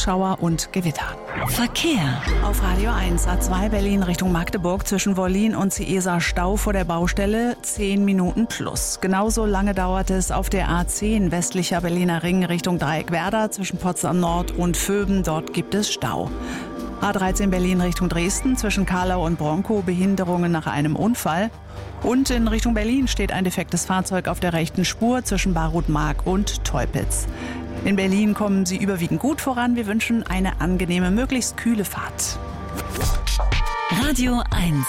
Schauer und Gewitter. Verkehr. Auf Radio 1, A2 Berlin Richtung Magdeburg zwischen Wollin und Ciesa Stau vor der Baustelle, 10 Minuten plus. Genauso lange dauert es auf der A10 westlicher Berliner Ring Richtung Dreieckwerder zwischen Potsdam Nord und Vöben. Dort gibt es Stau. A13 Berlin Richtung Dresden zwischen Karlau und Bronkow, Behinderungen nach einem Unfall. Und in Richtung Berlin steht ein defektes Fahrzeug auf der rechten Spur zwischen Barut-Mark und Teupitz. In Berlin kommen Sie überwiegend gut voran. Wir wünschen eine angenehme, möglichst kühle Fahrt. Radio 1.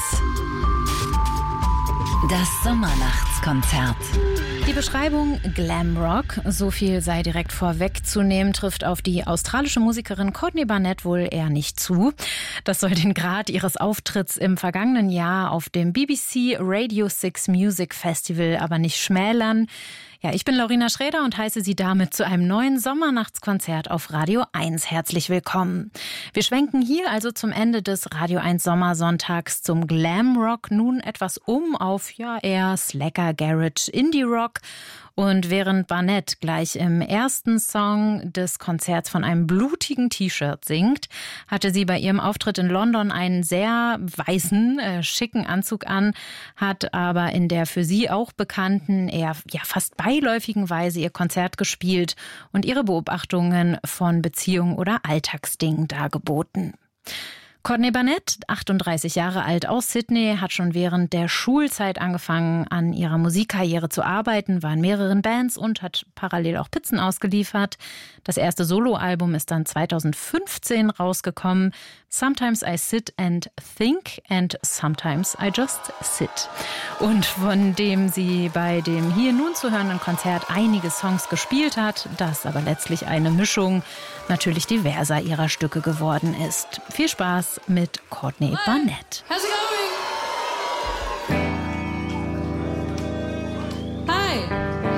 Das Sommernachtskonzert. Die Beschreibung Glamrock, so viel sei direkt vorwegzunehmen, trifft auf die australische Musikerin Courtney Barnett wohl eher nicht zu. Das soll den Grad ihres Auftritts im vergangenen Jahr auf dem BBC Radio 6 Music Festival aber nicht schmälern. Ja, ich bin Laurina Schräder und heiße Sie damit zu einem neuen Sommernachtskonzert auf Radio 1 herzlich willkommen. Wir schwenken hier also zum Ende des Radio 1 Sommersonntags zum Glamrock nun etwas auf eher Slacker Garage Indie Rock. Und während Barnett gleich im ersten Song des Konzerts von einem blutigen T-Shirt singt, hatte sie bei ihrem Auftritt in London einen sehr weißen, schicken Anzug an, hat aber in der für sie auch bekannten, eher fast beiläufigen Weise ihr Konzert gespielt und ihre Beobachtungen von Beziehungen oder Alltagsdingen dargeboten. Courtney Barnett, 38 Jahre alt aus Sydney, hat schon während der Schulzeit angefangen, an ihrer Musikkarriere zu arbeiten, war in mehreren Bands und hat parallel auch Pizzen ausgeliefert. Das erste Soloalbum ist dann 2015 rausgekommen. Sometimes I sit and think and sometimes I just sit. Und von dem sie bei dem hier nun zu hörenden Konzert einige Songs gespielt hat, das aber letztlich eine Mischung natürlich diverser ihrer Stücke geworden ist. Viel Spaß mit Courtney Barnett. How's it going? Hi.